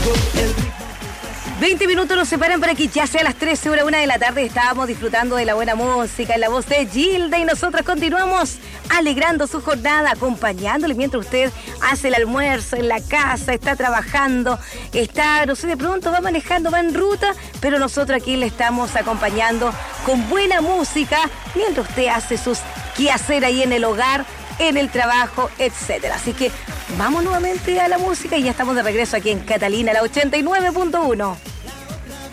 20 minutos nos separan para que ya sea las 13 horas, 1 de la tarde. Estábamos disfrutando de la buena música en la voz de Gilda y nosotros continuamos alegrando su jornada, acompañándole mientras usted hace el almuerzo en la casa, está trabajando, está, no sé, de pronto va manejando, va en ruta, pero nosotros aquí le estamos acompañando con buena música mientras usted hace sus quehacer ahí en el hogar, en el trabajo, etcétera. Así que vamos nuevamente a la música y ya estamos de regreso aquí en Catalina, la 89.1.